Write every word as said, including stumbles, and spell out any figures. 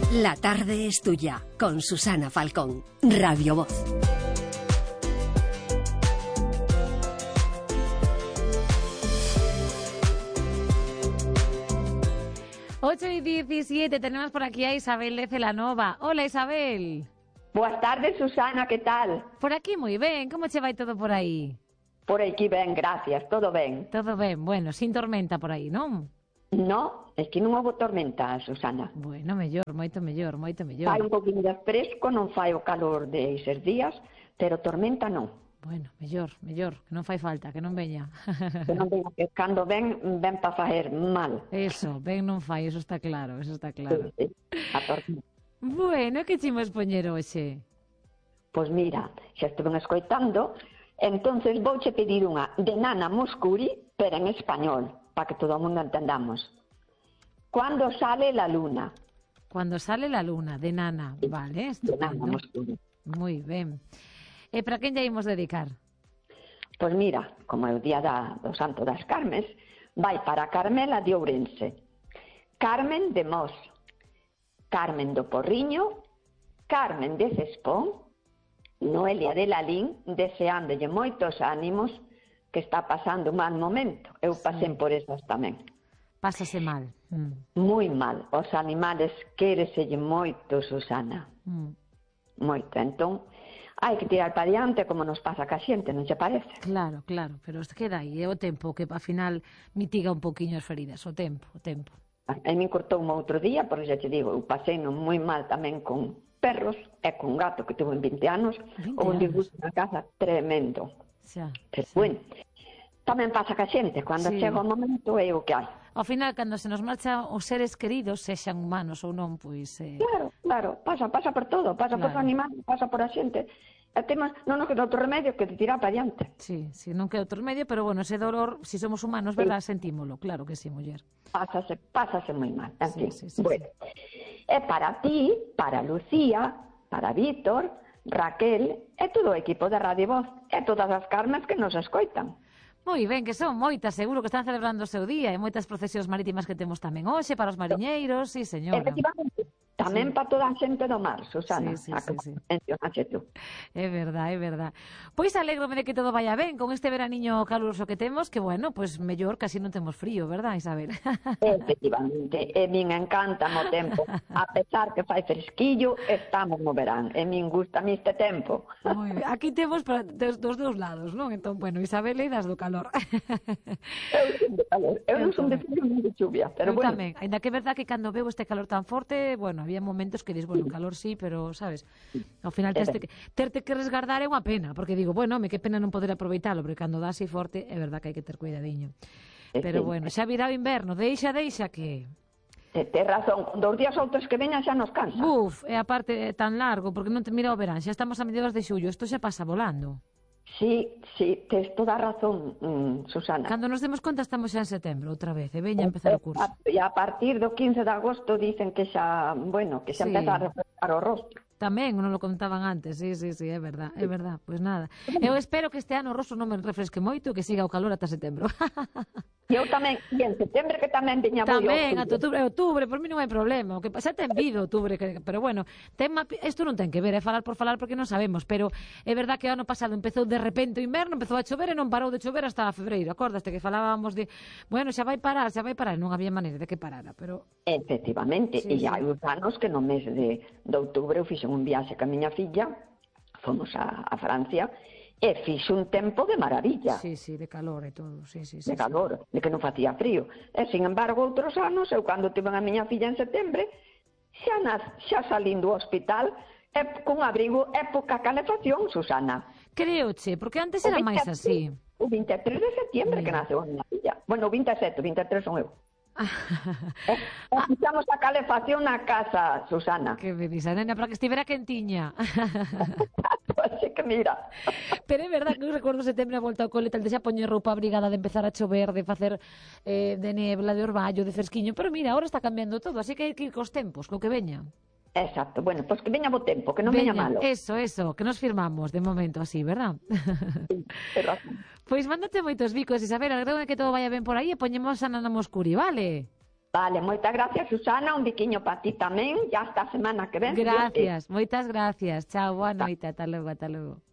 La tarde es tuya, con Susana Falcón, Radio Voz. ocho y diecisiete, tenemos por aquí a Isabel de Celanova. Hola, Isabel. Boas tardes, Susana, que tal? Por aquí moi ben, como che vai todo por aí? Por aquí ben, gracias, todo ben. Todo ben, bueno, sin tormenta por aí, non? No, es que non houve tormenta, Susana. Bueno, mellor, moito mellor, moito mellor. Fai un poquinho de fresco, non fai o calor de eses días, pero tormenta non. Bueno, mellor, mellor, que non fai falta, que non veña. Que non venga, que cando ven, ven pa faer mal. Eso, ben non fai, eso está claro, eso está claro. Sí, sí, a tormenta. Bueno, que chimos poñer hoxe? Pois mira, xa estuven escoitando, entonces vouche pedir unha de Nana Mouskouri, pero en español, para que todo o mundo entendamos. Cuando sale la luna? Cuando sale la luna, de Nana, vale, estupendo. De Nana Mouskouri. Moi ben. E para quen lle imos dedicar? Pois mira, como é o día da, do Santo das Carmes, vai para Carmela de Ourense, Carmen de Mos, Carmen do Porriño, Carmen de Cespón, Noelia de Lalín, deseándolle moitos ánimos, que está pasando un mal momento. Eu pasei por esas tamén. Pásase mal. Mm. Moi mal. Os animales quéreselle moito, Susana. Mm. Moito. Entón, hai que tirar para diante como nos pasa ca xente, non che parece? Claro, claro, pero queda aí, é o tempo que ao final mitiga un poquinho as feridas, o tempo, o tempo. A mí cortou-me outro día, porque xa te digo, eu pasei non moi mal tamén con perros e con gato que tuve en vinte anos, ou un disgusto na casa tremendo. Xa, pero xa. bueno, tamén pasa ca xente, cando Sí. chega o momento é o que hai. Ao final, cando se nos marchan os seres queridos, sexan humanos ou non, pois... Eh... Claro, claro, pasa, pasa por todo, pasa Claro. por os animales, pasa por a xente. E temos, non nos queda outro remedio que de tirar para diante. Sí, sí, non queda outro medio, pero bueno, ese dolor, si somos humanos, Sí. verdad, sentímolo, claro que sí, muller. Pásase, pásase moi mal, en Sí, fin. sí, sí, Bueno, e para ti, para Lucía, para Víctor, Raquel e todo o equipo de Radio Voz e todas as Carmes que nos escoitan. Moi ben, que son moitas, seguro que están celebrando o seu día, e moitas procesións marítimas que temos tamén hoxe para os mariñeiros, sí, señora. Efectivamente, tamén Sí. para toda a xente do mar, Susana, Sí, sí, a sí, que sí. mencionaxe tú. É verdad, é verdad. Pois alégrome de que todo vaya ben con este veraniño caluroso que temos, que bueno, pois mellor casi non temos frío, verdad, Isabel? Efectivamente, e min encanta o tempo. A pesar que fai fresquillo, estamos no verán. E min gusta mi este tempo. Moi ben. Aquí temos para dos, dos dous lados, non? Entón, bueno, Isabel e das do calor. Eu son de calor. Eu non Eu son de tamén. frío nin de chuvia, pero Eu bueno. tamén, ainda que é verdad que cando veo este calor tan forte, bueno, había momentos que dis, bueno, calor sí, pero, sabes, ao final terte que, terte que resgardar é unha pena, porque digo, bueno, me que pena non poder aproveitalo, porque cando dá así forte, é verdad que hai que ter cuidadiño. Pero bueno, xa virá o inverno, deixa, deixa que... Te, te razón, dos días outros que veñan xa nos cansa. Buf, e aparte é tan largo, porque non te mira o verán, xa estamos a mediados de xullo, isto xa pasa volando. Sí, sí, tes toda a razón, mm, Susana. Cando nos demos conta estamos xa en setembro, outra vez, e veña a empezar o curso. E a partir do quince de agosto dicen que xa, bueno, que xa Sí. empeza a refrescar o rostro. Tamén, non lo contaban antes, sí, sí, sí, é verdad, é verdad, pois nada. Eu espero que este ano o rostro non me refresque moito e que siga o calor ata setembro. E eu tamén, e en setembro que tamén veña moi Tamén, outubro. ata outubro, outubro, por mí non hai problema, o que xa ten vido outubro, que, pero bueno, ten mapi... isto non ten que ver, é falar por falar porque non sabemos, pero é verdad que o ano pasado empezou de repente o inverno, empezou a chover e non parou de chover hasta febreiro, acordaste que falábamos de, bueno, xa vai parar, xa vai parar, non había maneira de que parara, pero... Efectivamente, Sí, e sí. hai uns anos que no mes de, de outubro eu fixen un viaxe ca miña filla, fomos a, a Francia, e fixe un tempo de maravilla, Sí, sí, de calor e todo, sí, sí, sí. de calor, de que non facía frío. E, sin embargo, outros anos, eu cando tive a miña filla en setembro, xa, nas, xa salín do hospital, e con abrigo e poca calefacción, Susana. Creo, che, porque antes era máis así. O vinte e tres de setembro que Mira. naceu a miña filla. Bueno, o vinte e sete, o vinte e tres son eu. E, e fixamos a calefacción na casa, Susana. Que me disa, nena, para que estivera quentiña. Así que mira. Pero é verdad que eu recordo setembro a volta ao cole, tal de xa poñer roupa abrigada, de empezar a chover, de facer eh, de nebla, de orballo, de fresquiño, pero mira, agora está cambiando todo, así que hai que ir cos tempos, co que veña. Exacto, bueno, pois pues que veña bo tempo, que non veña, Veña, malo. eso, eso, que nos firmamos de momento así, verdad? Sí, ten razón. Pois mándate moitos bicos, Isabel, agrego que todo vaya ben por aí e poñemos a Nana Mouskouri, vale? Vale, moitas gracias, Susana, un biquiño para ti tamén, ya hasta a semana que ven. Gracias, moitas gracias. Chao, boa noite, ata logo, ata logo.